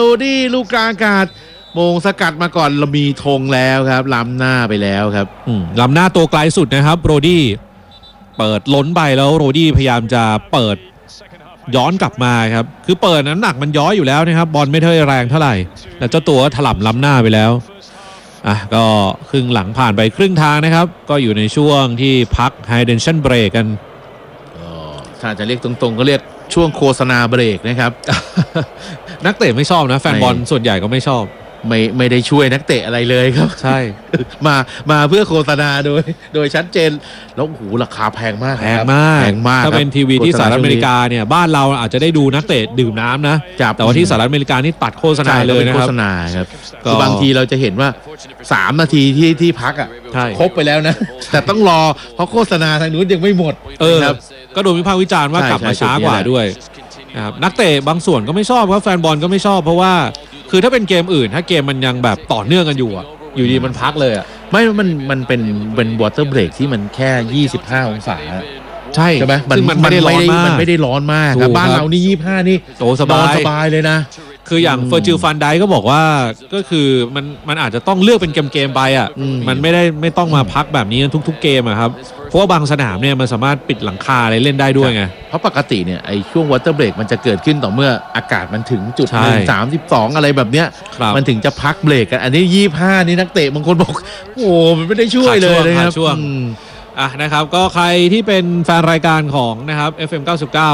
โรดี้ลูกกลางอากาศโมงสกัดมาก่อนเรามีธงแล้วครับล้ำหน้าไปแล้วครับล้ำหน้าตัวไกลสุดนะครับโรดี้เปิดล้นไปแล้วโรดี้พยายามจะเปิดย้อนกลับมาครับคือเปิดน้ำหนักมันย้อยอยู่แล้วนะครับบอลไม่เท่าแรงเท่าไหร่แต่เจ้าตัวถล่ำล้ำหน้าไปแล้วก็ครึ่งหลังผ่านไปครึ่งทางนะครับก็อยู่ในช่วงที่พัก Hydration Break กันถ้าจะเรียกตรงๆก็เรียกช่วงโฆษณาเบรกนะครับนักเตะไม่ชอบนะแฟนบอลส่วนใหญ่ก็ไม่ชอบไม่ได้ช่วยนักเตะอะไรเลยครับใช่มาเพื่อโฆษณาโดยชัดเจนแล้วโอ้โหราคาแพงมากแพงมากถ้าเป็นทีวีที่สหรัฐอเมริกาเนี่ยบ้านเราอาจจะได้ดูนักเตะดื่มน้ำนะแต่ว่าที่สหรัฐอเมริกานี่ตัดโฆษณาเลยนะครับโฆษณาครับคือบางทีเราจะเห็นว่า3 นาทีที่พักครบไปแล้วนะแต่ต้องรอเพราะโฆษณาทางนู้นยังไม่หมดครับก็โดนวิพากษ์วิจารณ์ว่ากลับมาช้ากว่าด้วยนะครับนักเตะบางส่วนก็ไม่ชอบครับแฟนบอลก็ไม่ชอบเพราะว่าคือถ้าเป็นเกมอื่นถ้าเกมมันยังแบบต่อเนื่องกันอยู่ดีมันพักเลยมันเป็นวอเตอร์เบรกที่มันแค่25 องศาใช่ไหมมันไม่ได้ร้อนมากครับบ้านเรานี่25นี่โตสบายเลยนะคืออย่างเฟอร์จิลฟันไดก็บอกว่าก็คือมันอาจจะต้องเลือกเป็นเกมไปมันไม่ต้องมาพักแบบนี้ทุกเกมครับเพราะว่าบางสนามเนี่ยมันสามารถปิดหลังคาอะไรเล่นได้ด้วยไงเพราะปกติเนี่ยไอ้ช่วงวอเตอร์เบรกมันจะเกิดขึ้นต่อเมื่ออากาศมันถึงจุด32อะไรแบบเนี้ยมันถึงจะพักเบรกกันอันนี้25นี่นักเตะบางคนบอกโอ้มันไม่ได้ช่วยเลยนะครับช่วงนะครับก็ใครที่เป็นแฟนรายการของนะครับ FM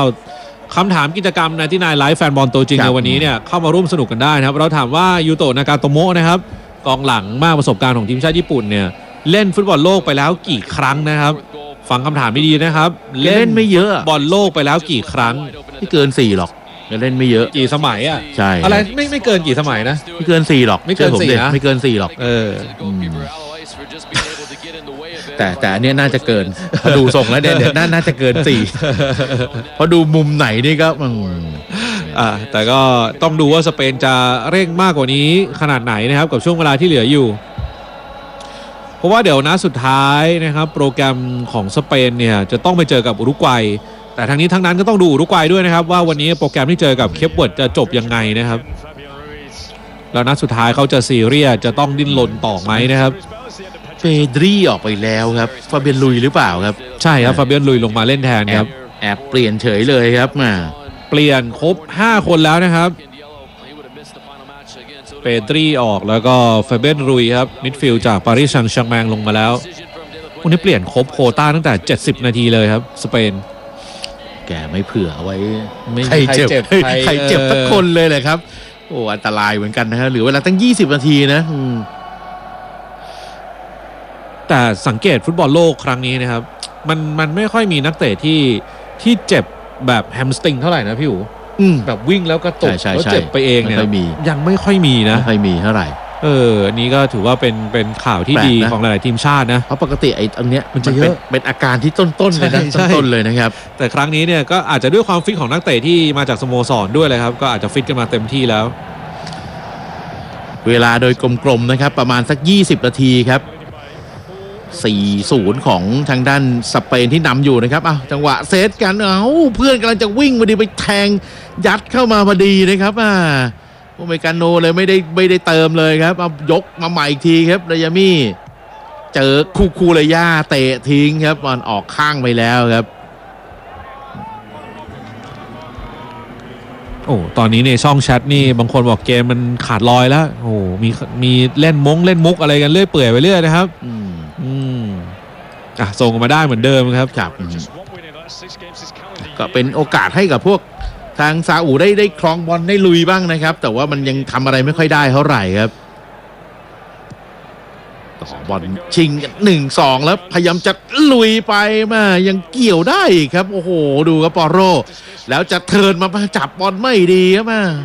99คำถามกิจกรรมในที่นายไลฟ์แฟนบอลตัวจริงในวันนี้เนี่ยเข้ามาร่วมสนุกกันได้นะครับเราถามว่ายูโตะนากาโตโมะนะครับกองหลังมากประสบการณ์ของทีมชาติญี่ปุ่นเนี่ยเล่นฟุตบอลโลกไปแล้วกี่ครั้งนะครับฟังคำถามไม่ดีนะครับเล่นไม่เยอะบอลโลกไปแล้วกี่ครั้งไม่เกิน4หรอกเล่นไม่เยอะกี่สมัยใช่อะไรไม่เกินกี่สมัยนะไม่เกิน4หรอกไม่เกิน4นะไม่เกิน4หรอกแต่อันนี้น่าจะเกินดูทรงแล้วเนี่ยน่าจะเกิน4เพราะดูมุมไหนนี่ก็แต่ก็ต้องดูว่าสเปนจะเร่งมากกว่านี้ขนาดไหนนะครับกับช่วงเวลาที่เหลืออยู่เพราะว่าเดี๋ยวนัดสุดท้ายนะครับโปรแกรมของสเปนเนี่ยจะต้องไปเจอกับอุรุกวัยแต่ทั้งนี้ทั้งนั้นก็ต้องดูอุรุกวัยด้วยนะครับว่าวันนี้โปรแกรมที่เจอกับเคปเวิร์ดจะจบยังไงนะครับแล้วนัดสุดท้ายเขาจะซีเรียจะต้องดิ้นรนต่อไหมนะครับเฟดรีออกไปแล้วครับฟาเบียนลุยหรือเปล่าครับใช่ครับฟาเบียนลุยลงมาเล่นแทนครับแอบเปลี่ยนเฉยเลยครับเปลี่ยนครบ5คนแล้วนะครับเปดรีออกแล้วก็ฟาเบียนลุยครับมิดฟิลด์จากปารีสแซงต์แชร์แมงลงมาแล้ววันนี้เปลี่ยนครบโควต้าตั้งแต่70 นาทีเลยครับสเปนแกไม่เผื่อเอาไว้ใครเจ็บสักคนเลยเลยครับโอ้อันตรายเหมือนกันนะครับหรือเวลาตั้ง20 นาทีนะแต่สังเกตฟุตบอลโลกครั้งนี้นะครับมันไม่ค่อยมีนักเตะที่เจ็บแบบแฮมสตริงเท่าไหร่นะพี่อู๋แบบวิ่งแล้วก็ตกแล้วเจ็บไปเองเนี่ยยังไม่ค่อยมีนะไม่ค่อยมีเท่าไหร่นี่ก็ถือว่าเป็นข่าวที่ดีของหลายๆทีมชาตินะเพราะปกติไอ้อันเนี้ยมันจะเป็นอาการที่ต้นเลยนะต้นเลยนะครับแต่ครั้งนี้เนี่ยก็อาจจะด้วยความฟิตของนักเตะที่มาจากสโมสรด้วยเลยครับก็อาจจะฟิตกันมาเต็มที่แล้วเวลาโดยกลมๆนะครับประมาณสัก20 นาทีครับ4-0ของทางด้านสเปนที่นำอยู่นะครับจังหวะเซตกันเพื่อนกำลังจะวิ่งพอดีไปแทงยัดเข้ามาพอดีนะครับโอเมกาโนเลยไม่ได้เติมเลยครับยกมาใหม่อีกทีครับรายามี่เจอคูเลย่าเตะทิ้งครับบอลออกข้างไปแล้วครับตอนนี้ในช่องแชทนี่บางคนบอกเกมมันขาดลอยแล้วมีเล่นมุกอะไรกันเรื่อยเปื่อยไปเรื่อยนะครับส่งมาได้เหมือนเดิมครับก็เป็นโอกาสให้กับพวกทางซาอุได้ครองบอลได้ลุยบ้างนะครับแต่ว่ามันยังทำอะไรไม่ค่อยได้เท่าไหร่ครับบอลชิงกัน1-2แล้วพยายามจะลุยไปมายังเกี่ยวได้ครับโอ้โหดูครับปอโรแล้วจะเทิร์นมาจับบอลไม่ดีครับ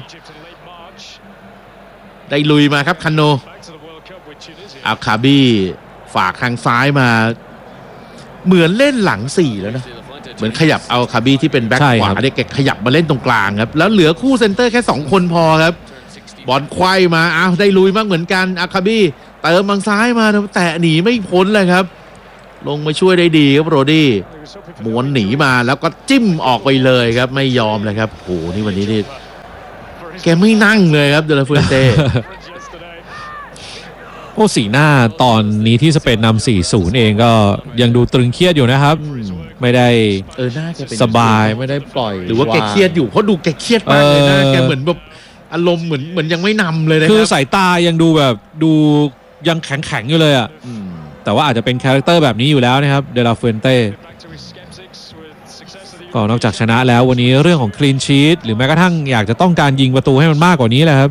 ได้ลุยมาครับคันโนอัลคาบี้ฝากทางซ้ายมาเหมือนเล่นหลัง4แล้วนะเหมือนขยับเอาคาบี้ที่เป็นแบ็คขวาได้แกขยับมาเล่นตรงกลางครับแล้วเหลือคู่เซนเตอร์แค่2 คนพอครับบอลควายมาได้ลุยมากเหมือนกันอาคาบี้เติมทางซ้ายมาแต่หนีไม่พ้นเลยครับลงมาช่วยได้ดีครับโรดี้ม้วนหนีมาแล้วก็จิ้มออกไปเลยครับไม่ยอมเลยครับโหนี่วันนี้นี่แกไม่นั่งเลยครับเดลาฟูเอนเต้โอ้สีหน้าตอนนี้ที่สเปนนำ 4-0 เองก็ยังดูตรึงเครียดอยู่นะครับ ไม่ได้หน้าแกเป็นสบายไม่ได้ปล่อยหรือว่าแกเครียดอยู่เพราะดูแกเครียดมากเลยนะแกเหมือนแบบอารมณ์เหมือนยังไม่นำเลยนะคคือรับสายตายังดูแบบดูยังแข็งๆอยู่เลยอ่ะมแต่ว่าอาจจะเป็นคาแรคเตอร์แบบนี้อยู่แล้วนะครับเดลาฟูเอนเต้ก็นอกจากชนะแล้ววันนี้เรื่องของคลีนชีตหรือแม้กระทั่งอยากจะต้องการยิงประตูให้มันมากกว่านี้แหละครับ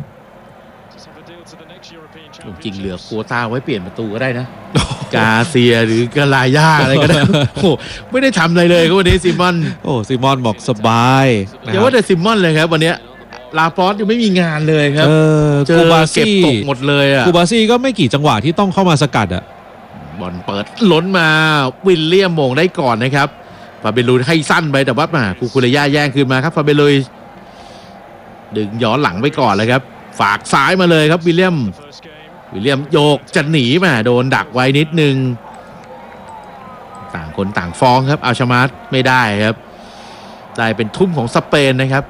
จริงเหลือโควต้าไว้เปลี่ยนประตูก็ได้นะ กาเซียหรือกาลาย่าอะไรก็ได้ โอ้โหไม่ได้ทำอะไรเลยครับวันนี้ซิมอนโอ้ซิมอนบอกสบายนะอย่าครับว่าแต่ซิมอนเลยครับวันเนี้ยลาปอสยังไม่มีงานเลยครับเจอคูบาเก็บซี่ตกหมดเลยอ่ะคูบาซี่ก็ไม่กี่จังหวะที่ต้องเข้ามาสกัดอ่ะบอลเปิดล้นมาวิลเลียมโมงได้ก่อนนะครับฟาเบลุยให้สั้นไปแต่ว่าคูคูเรย่าแย่งคืนมาครับฟาเบลุยดึงย้อนหลังไปก่อนเลยครับฝากซ้ายมาเลยครับวิลเลียมโยกจะหนีมาโดนดักไว้นิดนึงต่างคนต่างฟ้องครับเอาชามาร์ตไม่ได้ครับได้เป็นทุ่มของสเปนนะครับ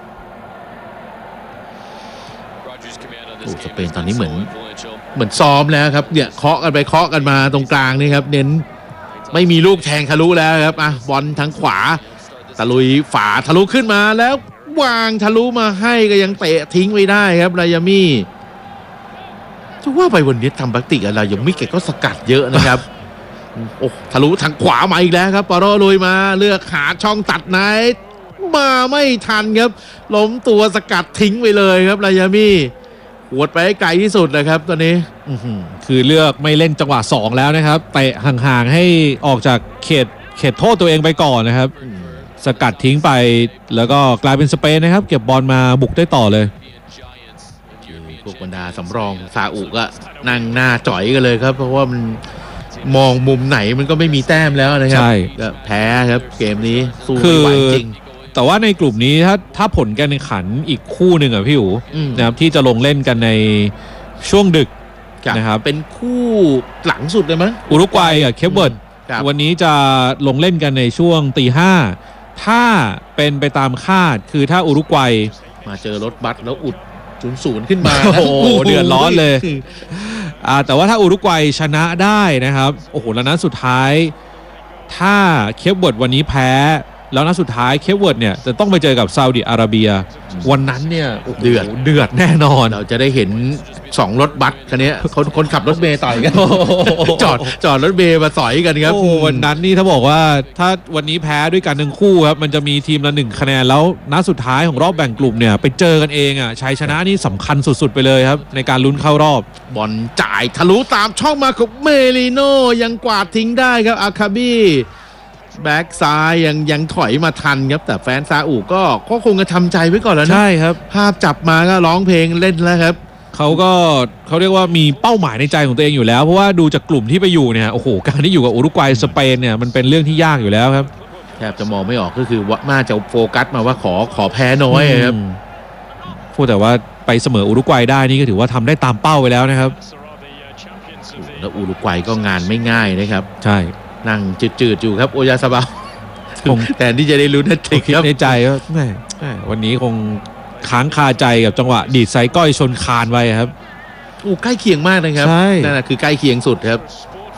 โอ้สเปนตอนนี้เหมือนซ้อมแล้วครับเนี่ยเคาะกันไปเคาะกันมาตรงกลางนี่ครับเน้นไม่มีลูกแทงทะลุแล้วครับบอลทางขวาตะลุยฝาทะลุขึ้นมาแล้ววางทะลุมาให้ก็ยังเตะทิ้งไว้ได้ครับรายามี่จะว่าไปวันนี้ทำปกติอะไรยังไม่เก่งก็สกัดเยอะนะครับ โอ้ทะลุทางขวามาอีกแล้วครับปาโรลุยมาเลือกหาช่องตัดไหนมาไม่ทันครับล้มตัวสกัดทิ้งไปเลยครับรายามี่หวดไปให้ไกลที่สุดนะครับตอนนี้คือเลือกไม่เล่นจังหวะ2แล้วนะครับเตะห่างๆให้ออกจากเขตโทษตัวเองไปก่อนนะครับสกัดทิ้งไปแล้วก็กลายเป็นสเปนนะครับเก็บบอลมาบุกได้ต่อเลยพวกบรรดาสำรองซาอุก็นั่งหน้าจ่อยกันเลยครับเพราะว่ามันมองมุมไหนมันก็ไม่มีแต้มแล้วนะครับก็แพ้ครับเกมนี้สู้ไม่ไหวจริงแต่ว่าในกลุ่มนี้ถ้าผลการแข่งขันอีกคู่หนึ่งอ่ะพี่อู๋นะครับที่จะลงเล่นกันในช่วงดึกนะครับเป็นคู่หลังสุดเลยมั้งอุรุกวัยกับเคปเวิร์ดวันนี้จะลงเล่นกันในช่วง 5:00 ถ้าเป็นไปตามคาดคือถ้าอุรุกวัยมาเจอรถบัสแล้วอุด0-0ขึ้นมาโอ้โหเดือดร้อนเลยแต่ว่าถ้าอุรุกวัยชนะได้นะครับโอ้โหแล้วนัดสุดท้ายถ้าเคปเวิร์ดวันนี้แพ้แล้วนัดสุดท้ายเคปเวิร์ดเนี่ยจะต้องไปเจอกับซาอุดิอาระเบียวันนั้นเนี่ยเดือดแน่นอนเราจะได้เห็น2รถบัสคันนี้คนขับรถเมย์ต่อยกันจอดรถเมย์มาต่อยกันครับวันนั้นนี่ถ้าบอกว่าถ้าวันนี้แพ้ด้วยกันทั้งคู่ครับมันจะมีทีมละ1คะแนนแล้วนัดสุดท้ายของรอบแบ่งกลุ่มเนี่ยไปเจอกันเองอ่ะชัยชนะนี่สำคัญสุดๆไปเลยครับในการลุ้นเข้ารอบบอลจ่ายทะลุตามช่องมาของเมลิโนยังกวาดทิ้งได้ครับอาคาบีแบ็กซ้ายยังถอยมาทันครับแต่แฟนซาอุก็คงจะทำใจไว้ก่อนแล้วนะใช่ครับภาพจับมาก็ร้องเพลงเล่นแล้วครับเขาเรียกว่ามีเป้าหมายในใจของตัวเองอยู่แล้วเพราะว่าดูจากกลุ่มที่ไปอยู่เนี่ยโอ้โหการที่อยู่กับอุรุกวัยสเปนเนี่ยมันเป็นเรื่องที่ยากอยู่แล้วครับแทบจะมองไม่ออกก็คือว่าน่าจะโฟกัสมาว่าขอแพ้น้อยครับพูดแต่ว่าไปเสมออุรุกวัยได้นี่ก็ถือว่าทำได้ตามเป้าไปแล้วนะครับแล้วอุรุกวัยก็งานไม่ง่ายนะครับใช่นั่งจืดๆอยู่ครับโอยาซาบะแต่ที่จะได้ลุ้นนัดติกครับในใจว่าแม่วันนี้คงค้างคาใจกับจังหวะดีดไซก้อยชนคานไว้ครับใกล้เคียงมากนะครับนั่นแหละคือใกล้เคียงสุดครับ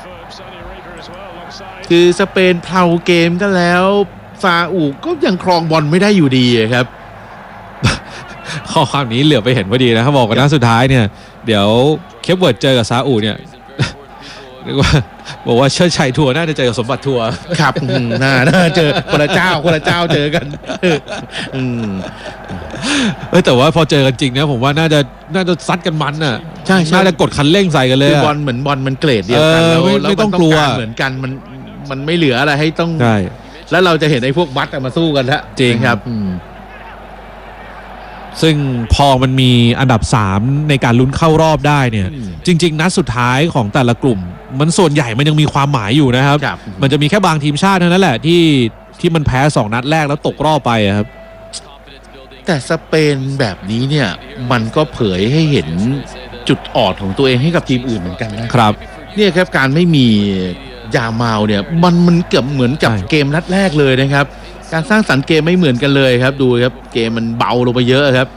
คือสเปนเพลาเกมก็แล้วซาอุก็ยังครองบอลไม่ได้อยู่ดีครับข้อความนี้เหลือไปเห็นพอดีนะเขาบอกกันนะสุดท้ายเนี่ยเดี๋ยวเคปเวิร์ดเจอกับซาอุเนี่ยเรียกว่าบอกว่าเชิดชัยทัวร์น่าจะเจอกับสมบัติทัวร์ครับน่าเจอคนละเจ้าเจอกันแต่ว่าพอเจอกันจริงนะผมว่าน่าจะซัดกันมันน่ะใช่น่าจะกดคันเร่งใส่กันเลยบอลเหมือนบอลมันเกรดเดียวกันแล้วไม่ต้องกลัวเหมือนกันมันไม่เหลืออะไรให้ต้องใช่แล้วเราจะเห็นไอ้พวกบัสมาสู้กันแล้วจริงครับซึ่งพอมันมีอันดับ3ในการลุ้นเข้ารอบได้เนี่ยจริงๆนัดสุดท้ายของแต่ละกลุ่มมันส่วนใหญ่มันยังมีความหมายอยู่นะครับมันจะมีแค่บางทีมชาติเท่านั้นแหละที่มันแพ้2นัดแรกแล้วตกรอบไปครับแต่สเปนแบบนี้เนี่ยมันก็เผยให้เห็นจุดอ่อนของตัวเองให้กับทีมอื่นเหมือนกันนะครับเนี่ยครับการไม่มียาเมาเนี่ยมันเกือบเหมือนกับเกมนัดแรกเลยนะครับการสร้างสรรค์เกมไม่เหมือนกันเลยครับดูครับเกมมันเบาลงไปเยอะครับ